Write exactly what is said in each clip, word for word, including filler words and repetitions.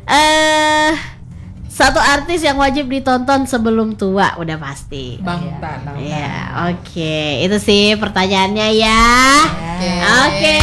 Eh, satu artis yang wajib ditonton sebelum tua, udah pasti. Bangtan. Ya, oke. Itu sih pertanyaannya ya. Oke. Oke.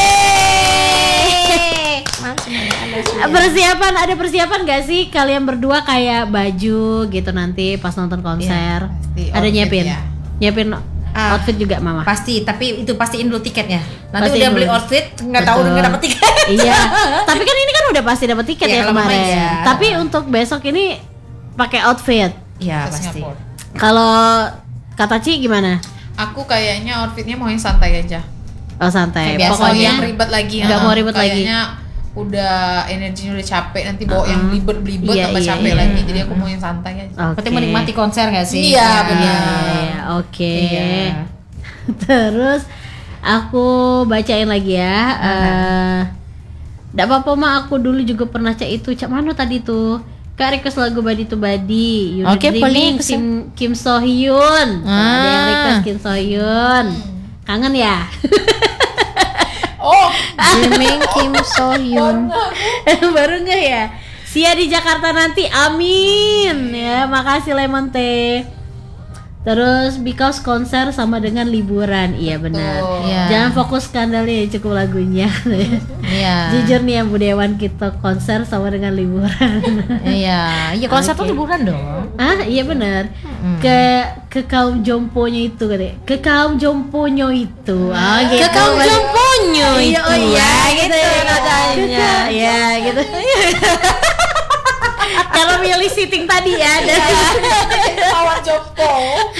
Persiapan, ada persiapan gak sih kalian berdua kayak baju gitu nanti pas nonton konser? Iya, pasti. Ada Outfit nyiapin? ya. Nyiapin Ah, outfit juga mama? Pasti, tapi itu pastiin dulu tiketnya. Nanti Pastiin udah beli dulu. outfit, nggak tahu Betul. nggak dapet tiket. Iya. Tapi kan ini kan udah pasti dapat tiket Iya, ya kalau mama kemarin. iya. Tapi untuk besok ini pakai outfit. Iya Ke pasti. Singapura. Kalau kata Ci gimana? Aku kayaknya outfitnya mau yang santai aja. Oh santai. Kayak biasa, Pokoknya Pokoknya yang ribet lagi. nggak ah. mau ribet lagi. Kayaknya udah energinya udah capek, nanti bawa yang Uh-uh. belibet-belibet Iya, tambah iya, capek iya. lagi. Jadi aku mau yang santai aja. Oke. Berarti menikmati konser nggak sih? Iya, Ya. benar. Iya, iya, oke. Iya. Terus aku bacain lagi ya. Eh, Nggak apa-apa mah, aku dulu juga pernah cek itu. Cak mana tadi tuh? Kak request lagu Body to Body. Unit Oke, boleh, Dreaming, pesen. Kim, Kim So Hyun. Ada yang Ah. request Kim So Hyun. Kangen ya? Oh, Dreaming Kim So Hyun. Baru nggak ya? Sia di Jakarta nanti, amin ya. Makasih Lemon Tea. Terus because konser sama dengan liburan, iya benar. Iya. Jangan fokus skandalnya, cukup lagunya. Iya. Jujur nih yang Budewan, kita konser sama dengan liburan. Iya. Iya konser tuh Oke. liburan dong. Ah iya benar. Ke ke kaum jomponya itu katanya. Ke kaum jomponya itu. Ah gitu. Ke kaum jomponya Iya, itu. oh iya Ah, gitu ya nadanya. Iya gitu. Kalau milih seating tadi ya ada. kawan jompo.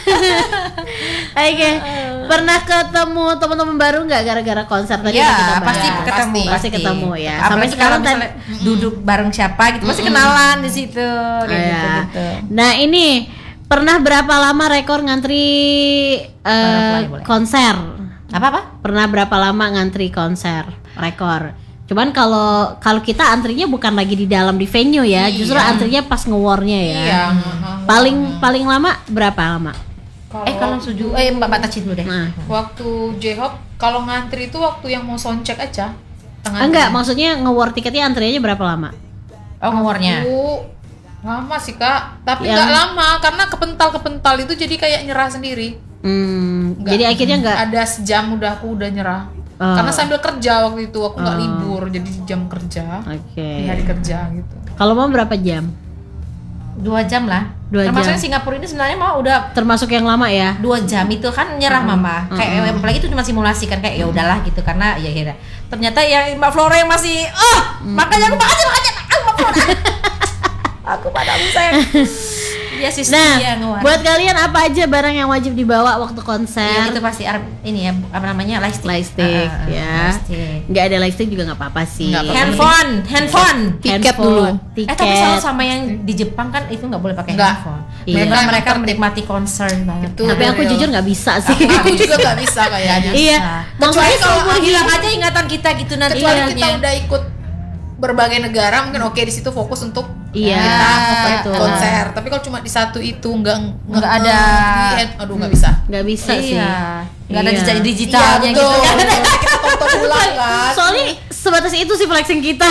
Oke. Pernah ketemu teman-teman baru nggak gara-gara konser tadi? Iya, yang kita bahas? pasti ketemu. Pasti ketemu ya. Apalagi Sampai sekarang kalau tadi. misalnya duduk bareng siapa gitu, pasti kenalan di situ kayak Iya. gitu-gitu. Nah ini pernah berapa lama rekor ngantri eh, Butterfly boleh. konser? Apa-apa? Pernah berapa lama ngantri konser rekor? Cuman kalau kalau kita antrinya bukan lagi di dalam di venue ya, justru Iya. antrinya pas nge-war-nya ya. Iya. Paling paling lama berapa lama? Eh kalau suju, eh Mbak Mbak Taci dulu deh. Nah. waktu J-Hope kalau ngantri itu waktu yang mau soundcheck aja. Tengah Enggak, maksudnya nge-war tiketnya antrinya berapa lama? Oh ngomornya. Aku lama sih kak, tapi Yang- nggak lama karena kepental-kepental itu jadi kayak nyerah sendiri. Hmm, Nggak. jadi akhirnya enggak. Ada sejam udah aku udah nyerah. Oh. Karena sambil kerja waktu itu aku nggak Oh. libur, jadi jam kerja, Oke. di hari kerja gitu. Kalau mau berapa jam? Dua jam lah. Dua Termasuknya jam. Singapura ini sebenarnya mau udah Termasuk yang lama ya? dua jam itu kan nyerah mama. Kayak apalagi itu cuma simulasi kan kayak ya udahlah gitu karena ya kira. Ternyata yang Mbak Flora yang masih oh makanya aku makanya makanya aku Mbak Flora. Aku pada sayang. Dia sih Nah, yang ngeluarin. buat kalian apa aja barang yang wajib dibawa waktu Iya, konser? itu pasti ar- ini ya apa namanya lightstick. Lightstick, Ah, ah, ya. lightstick. Nggak ada lightstick juga nggak apa-apa sih. Nggak apa-apa. Handphone, handphone. Tiket Handphone, dulu. Tiket. Eh tapi selalu sama yang di Jepang kan itu nggak boleh pakai Nggak. handphone. Iya. Mereka Mereka mereka tertib. menikmati konser banget. Itu Tapi aku real. jujur nggak bisa sih. Aku juga nggak bisa kayaknya. Iya. Kecuali Maksudnya kalau seumur Ah, hidup. hilang aja ingatan kita gitu nanti. Kecuali Iya. kita udah ikut berbagai negara, mungkin oke di situ fokus untuk Iya, kita apa, betul. konser. Tapi kalau cuma di satu itu nggak Nggak ada. di hand- aduh nggak bisa. Nggak bisa sih. Iya. Nggak ada Iya. jejak digitalnya Iya, gitu betul. kan. Kita tonton ulang kan. Soalnya sebatas itu sih flexing kita.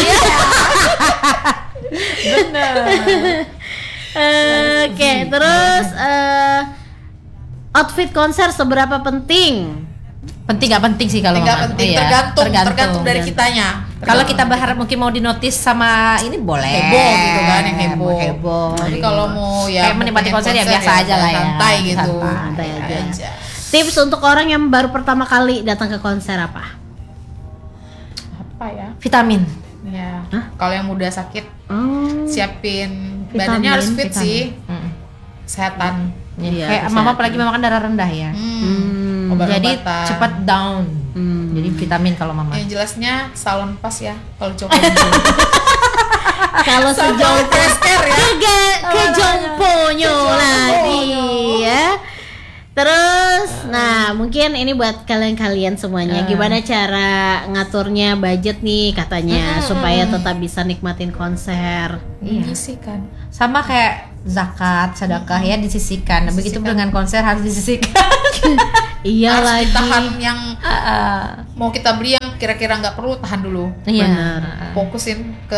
Bener. Eh, Oke, terus eh, outfit konser seberapa penting? Penting nggak penting sih kalau Nggak Mama? penting, Iya, tergantung, tergantung, dari tergantung. kitanya. Kalau kita berharap mungkin mau dinotis sama ini boleh. Heboh gitu kan, yang heboh. Mau heboh. Tapi gitu. kalau mau ya kayak menikmati pengen konser ya biasa aja lah ya. santai gitu. Santai aja. aja. Tips untuk orang yang baru pertama kali datang ke konser apa? Apa ya? Vitamin. Ya. Hah? Kalau yang muda sakit, Oh, siapin Vitamin, badannya harus fit vitamin. sih, Mm. kesehatan. Iya, Kayak kesehatan. mama apalagi mama kan darah rendah ya. Hmm. Hmm, Obat-obatan. Jadi cepat down. hmm. Jadi vitamin kalau mama. Yang jelasnya salon pas ya kalau coba. Kalau sejauh fresh care ya. ke ke jomponyo lagi ya. Terus, nah mungkin ini buat kalian-kalian semuanya, gimana cara ngaturnya budget nih katanya supaya tetap bisa nikmatin konser. Iya. Ngisi kan. Sama kayak zakat, sedekah ya disisihkan. Nah, begitu Disisihkan. dengan konser harus disisihkan. Iya Harus lagi. ditahan yang Ah, mau kita beli yang kira-kira nggak perlu, tahan dulu. Iya. Bener. Fokusin ke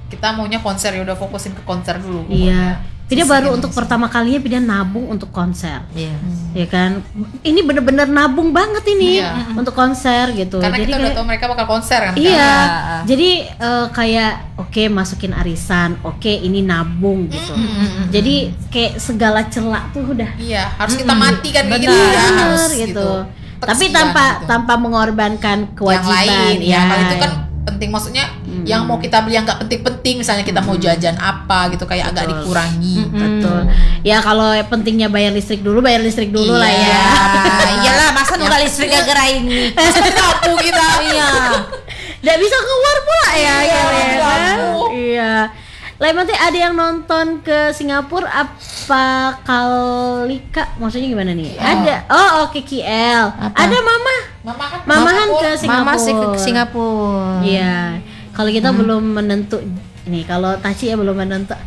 kita maunya konser, ya udah fokusin ke konser dulu. Iya. Dia Sisihin baru untuk sisi. pertama kalinya dia nabung untuk konser. Iya. Ya kan? Ini bener-bener nabung banget ini Iya. untuk konser gitu. Karena Jadi kita udah kayak- tahu mereka bakal konser kan. Iya, Kan? jadi eh, kayak oke masukin arisan, oke ini nabung gitu. Jadi kayak segala celak tuh udah Iya, harus kita mati kan kayak Benar. gitu ya, harus bener gitu. gitu. Tapi Teksian tanpa gitu. tanpa mengorbankan yang kewajiban. lain ya. Kalau itu kan ya. penting, maksudnya yang mau kita beli yang nggak penting-penting, misalnya kita mau jajan apa gitu kayak agak Betul. dikurangi. Betul. Ya kalau pentingnya bayar listrik dulu, bayar listrik dulu lah ya. Iya, iyalah masa nunggak listrik gara-gara ini. Masa ditapu kita. Iya. Nggak bisa keluar pula ya, Iya, kan, ya kan? lampu. Iya. Lain nanti ada yang nonton ke Singapura apa kali Kak? Maksudnya gimana nih? Ada. Oh, oke K L. Apa? Ada Mama. Mama kan Mamahan Mama ke pun- Singapura. Mama sih ke Singapura. Iya. Kalau kita belum menentu nih, kalau Taci ya belum menentu.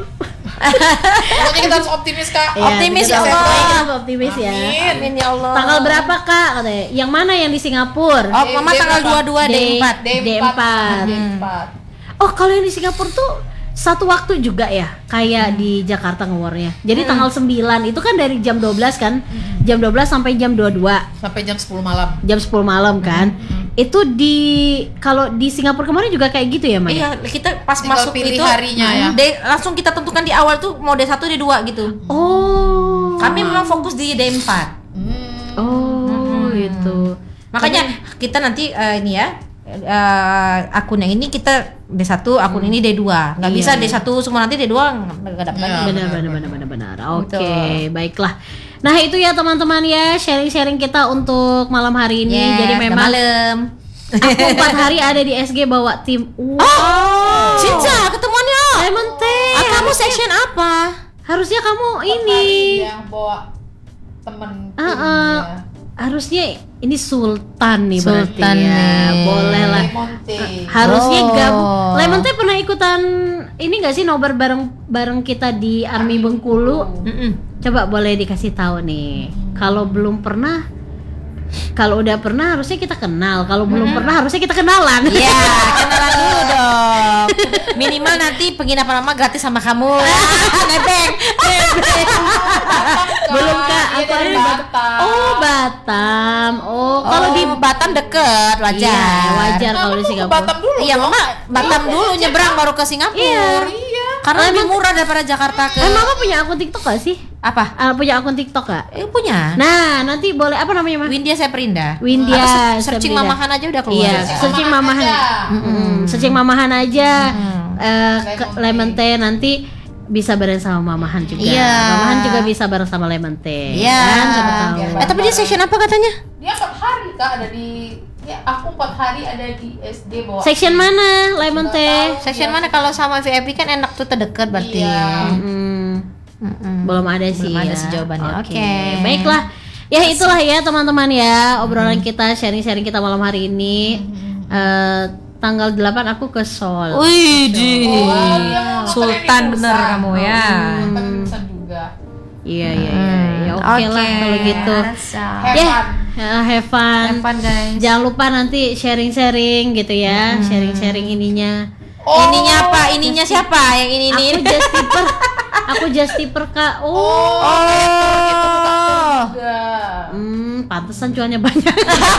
Pokoknya kita harus optimis Kak. Iya, Optimis kita ya harus- Allah. kita harus optimis ya. Amin. Amin ya Allah. Tanggal berapa Kak katanya? Yang mana yang di Singapura? Oh, Mama D- tanggal D dua puluh dua D empat. D D empat. D empat. Oh, kalau yang di Singapura tuh satu waktu juga ya, kayak di Jakarta ngewarnya. Jadi tanggal sembilan itu kan dari jam dua belas kan, jam dua belas sampai jam dua puluh dua, Sampai jam sepuluh malam. jam sepuluh malam kan. Itu di kalau di Singapura kemarin juga kayak gitu ya, Maya? Iya, kita pas Tinggal masuk pilih itu harinya ya. D- langsung kita tentukan di awal tuh mau D satu D dua gitu. Oh. Kami memang fokus di D empat. Hmm. Oh, gitu. Makanya kita nanti eh, ini ya eh, akun yang ini kita D satu, akun ini D dua. Nggak Iya, bisa iya. D satu semua nanti D dua nggak dapat Iya. lagi. Benar benar benar benar benar. Oke, Betul. baiklah. Nah, itu ya teman-teman ya, sharing-sharing kita untuk malam hari ini. Yes, Jadi udah memang malam. aku empat hari ada di S G bawa tim. Wow. Oh, Cinca ketemuannya. Lemon tea. Ah, kamu section apa? Harusnya kamu Empat ini. hari yang bawa temen Ah, ah. timnya. Harusnya ini Sultan nih berarti Sultan ya. nih. Boleh lah. Lemon tea. Harusnya Oh. gabung. Lemon Tea pernah ikutan ini nggak sih nobar bareng bareng kita di Army Bengkulu? Mm-mm. Coba boleh dikasih tahu nih. Kalau belum pernah, kalau udah pernah harusnya kita kenal. Kalau belum pernah harusnya kita kenalan. Iya, kenalan dulu dong. Minimal nanti penginapan mama gratis sama kamu. Nebeng. Belum Kak, Dia apa dari ini? Batam. Oh, Batam. Oh, Kalau kalau di di Batam deket wajar. Iya, wajar Nah, kalau di kamu ke Singapura. Batam dulu. Iya, dong. mama Batam dulu nyebrang baru ke Singapura. Iya. Iya. Karena lebih murah daripada Jakarta ke. Eh, Mama punya akun TikTok gak sih? Apa? Ah, punya akun TikTok gak? Eh, punya. Nah, nanti boleh apa namanya, Mah? Windia Seprinda. Windia Atau se- searching Seprinda. Mamahan aja udah keluar. Iya, Searching searching Mamahan Mamahan. aja. Mm-mm, searching Mamahan aja. Mm. Eh, ke- Lemon lemon tea nanti bisa bareng sama Mamahan juga. Iya. Mamahan juga bisa bareng sama lemon tea. Iya. Kan, siapa tahu. Iya, Eh, tapi dia session apa katanya? Dia empat hari Kak ada di, ya aku empat hari ada di S D bawa. Section mana lemon Nggak tea? tahu. Session mana kalau sama V I P kan enak tuh terdekat berarti. Iya. Mm, Mm-mm. belum ada sih Belum ada ya. sih jawabannya. Oke. Baiklah. Ya itulah ya teman-teman ya obrolan kita, sharing-sharing kita malam hari ini. Eh, tanggal delapan aku ke Seoul. Wih, di Oh, dia mau Sultan makan di bener Busan. kamu ya. Hmm, tapi Busan juga. Iya iya iya. Ya oke lah kalau gitu. Have Ya, fun. uh, have fun. Have fun, guys. Jangan lupa nanti sharing-sharing gitu ya, sharing-sharing ininya. Oh, Ininya apa? Ininya siapa? Yang ini ini. Aku just tipper, aku just tipper Kak. Oh, Oh, Oh. juga. hmm, pantesan cuannya banyak.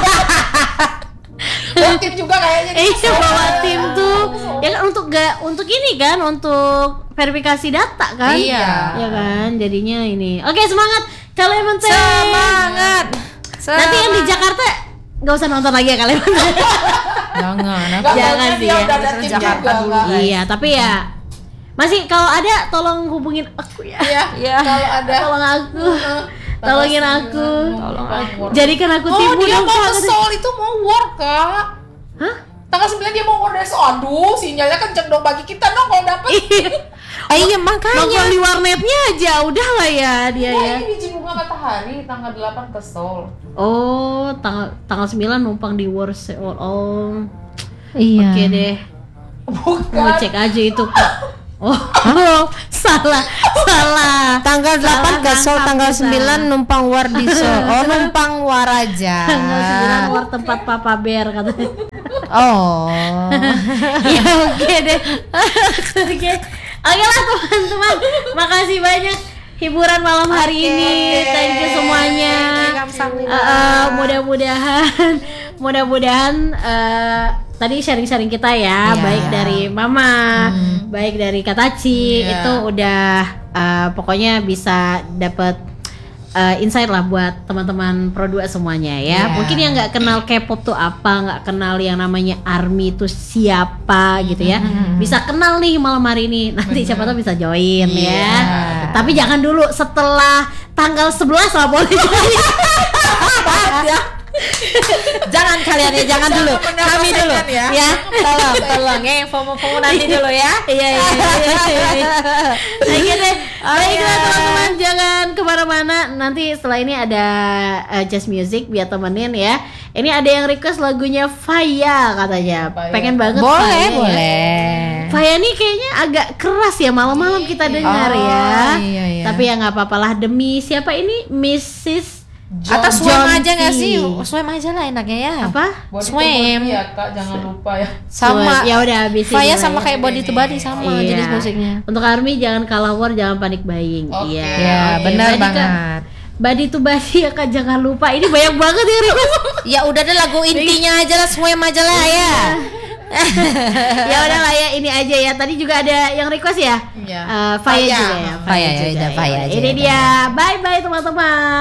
Oh, tim juga kayaknya. di Iya sana. bawa tim tuh, ya kan untuk gak untuk ini kan untuk verifikasi data kan? Iya. Ya kan, jadinya ini. Oke semangat kalian menteri. Semangat. Nanti yang di Jakarta nggak usah nonton lagi ya kalian. Jangan. Nggak, Jangan pokoknya sih dia ya. udah ada tim Jakarta juga, dulu, Kak. guys. Iya, tapi ya masih kalau ada tolong hubungin aku ya. Iya. Iya. Kalau ada Tolong aku. Tolongin aku. Tolong aku. Jadikan aku Oh, tipu dia dong mau Kak. ke Seoul itu mau work, Kak. Hah? Tanggal sembilan dia mau work dari Seoul. Aduh, sinyalnya kenceng dong bagi kita dong kalau dapet. Eh, iya makanya. Nongkrong di warnetnya aja udah lah ya dia Nah, ya. ini biji bunga matahari tanggal delapan ke Seoul. Oh, tanggal tanggal sembilan numpang di Warsaw. Oh. Iya. Oke deh. Bukan. Mau cek aja itu Kak. Oh, oh, salah, salah. Tanggal delapan ke Seoul, tanggal sembilan numpang war di Seoul. Oh, numpang war aja. Tanggal sembilan war tempat Papa Bear katanya. Oh. Ya oke deh. deh. Oke. Oke lah teman-teman. Makasih banyak hiburan malam hari Oke. ini. Thank you semuanya. Uh, uh, mudah-mudahan mudah-mudahan uh, tadi sharing-sharing kita ya, Iya. baik dari Mama, baik dari Kataci, Iya. itu udah uh, pokoknya bisa dapat uh, insight lah buat teman-teman Pro dua semuanya ya. Iya. Mungkin yang nggak kenal K-pop tuh apa, nggak kenal yang namanya ARMY itu siapa gitu ya, bisa kenal nih malam hari ini. Nanti siapa tahu bisa join ya. Tapi jangan dulu, setelah tanggal sebelas lah boleh join. Jangan kalian ya, jangan dulu. menambah Kami dulu segmen ya. ya. Tolong, tolong ya, FOMO-FOMO nanti dulu ya. Iya iya iya. Oke deh. Baiklah teman-teman, jangan kemana-mana. Nanti setelah ini ada uh, jazz music biar temenin ya. Ini ada yang request lagunya Faya katanya. Faya. Pengen banget. Boleh, Faya ya. boleh. Faya nih kayaknya agak keras ya, malam-malam kita dengar Oh, ya. iya, iya. Tapi ya nggak apa-apa lah, demi siapa ini, Missus Atau John swim aja nggak T. sih? Swim aja lah enaknya ya. apa? Body to Swim. body ya kak, jangan lupa ya. Sama. Ya udah habisin. Faya lah sama ya. kayak body to body sama Iya. jenis musiknya. Untuk ARMY jangan kalah war, jangan panik buying. Oke. Iya. Ya, Oke, benar Badi, Kak. banget. Body to body ya Kak, jangan lupa. Ini banyak banget ya request. Ya udah deh, lagu intinya aja lah, swim aja lah ya. Ya udah lah ya, ini aja ya. Tadi juga ada yang request ya. Iya. Eh, Faya Faya. juga ya. Faya ya, juga udah Faya aja Ini ya, dia. Bye bye teman-teman.